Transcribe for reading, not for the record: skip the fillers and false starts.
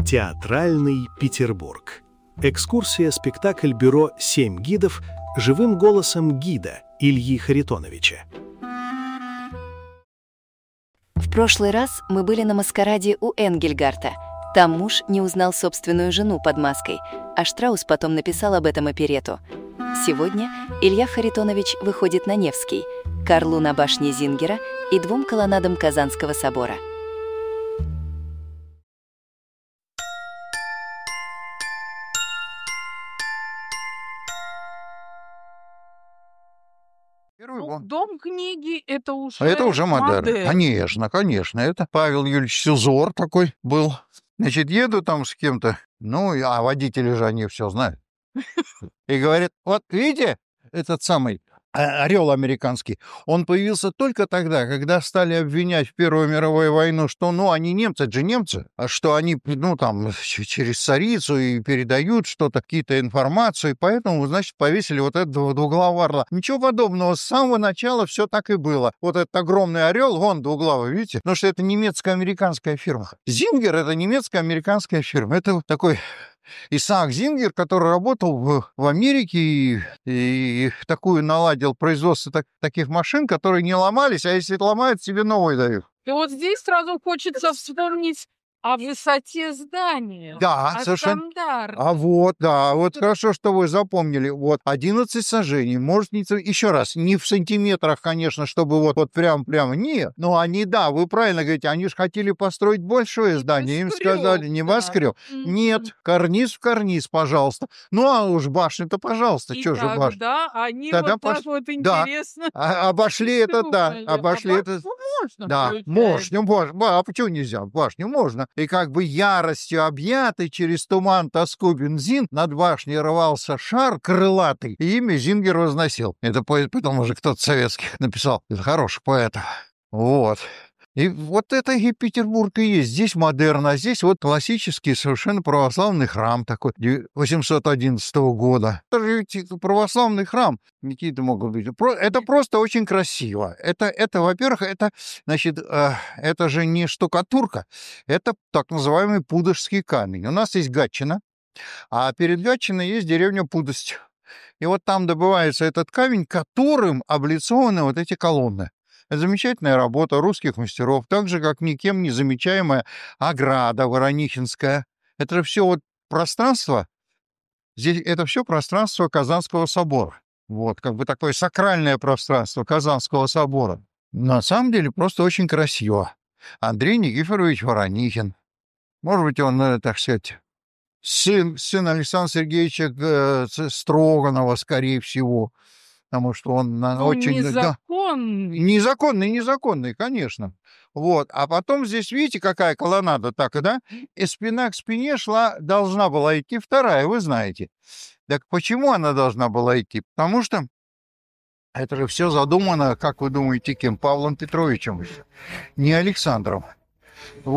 Театральный Петербург. Экскурсия-спектакль бюро «Семь гидов» живым голосом гида Ильи Харитоновича. В прошлый раз мы были на маскараде у Энгельгарта. Там муж не узнал собственную жену под маской, а Штраус потом написал об этом оперетту. Сегодня Илья Харитонович выходит на Невский, к орлу на башне Зингера и 2 колоннадам Казанского собора. Дом книги — это уже Это уже модерн. модерн. Конечно. Это Павел Юрьевич Сюзор такой был. Значит, еду там с кем-то, а водители же они все знают. И говорят, вот видите, этот самый орел американский, он появился только тогда, когда стали обвинять в Первую мировую войну, что, они немцы, это же немцы, а что они, через царицу и передают что-то, какие-то информацию, и поэтому, значит, повесили вот этого двуглавого орла. Ничего подобного, с самого начала все так и было. Вот этот огромный орел, вон двуглавый, видите, потому что это немецко-американская фирма. Зингер — это немецко-американская фирма. Это такой Исаак Зингер, который работал в Америке и такую наладил производство таких машин, которые не ломались, а если ломают, себе новые дают. И вот здесь сразу хочется вспомнить о высоте здания, Да, о совершенно. стандарте. Вот хорошо, что вы запомнили. Вот 11 сажений, может, еще раз, не в сантиметрах, конечно, чтобы вот прям, нет. Но они, да, вы правильно говорите, они же хотели построить большое здание. Им сказали, небоскреб. Да. Нет, карниз в карниз, пожалуйста. А уж башня-то, пожалуйста, И что же башня? тогда они Тогда вот так вот интересно. Обошли это, да, обошли это. Можно, Да, получается. можно. А почему нельзя? Башню можно. И как бы яростью объятый через туман тоску бензин над башней рвался шар крылатый, и имя Зингер возносил. Это потом уже кто-то советский написал. Это хороший поэт. Вот. И вот это и Петербург и есть. Здесь модерн, а здесь вот классический совершенно православный храм такой 811 года. Это же ведь православный храм. Какие-то могут быть. Это просто очень красиво. Это, во-первых, это же не штукатурка, это так называемый пудожский камень. У нас есть Гатчина, а перед Гатчиной есть деревня Пудость. И вот там добывается этот камень, которым облицованы вот эти колонны. Это замечательная работа русских мастеров, так же, как никем не замечаемая ограда Воронихинская. Это же все вот пространство, здесь это все пространство Казанского собора. Вот, как бы такое сакральное пространство Казанского собора. На самом деле просто очень красиво. Андрей Никифорович Воронихин. Может быть, он, так сказать, сын Александра Сергеевича Строганова, скорее всего. Потому что он очень... Незаконный. Незаконный, конечно. Вот. А потом здесь, видите, какая колоннада, так, да? И спина к спине должна была идти вторая, вы знаете. Так почему она должна была идти? Потому что это же все задумано, как вы думаете, кем? Павлом Петровичем, не Александром.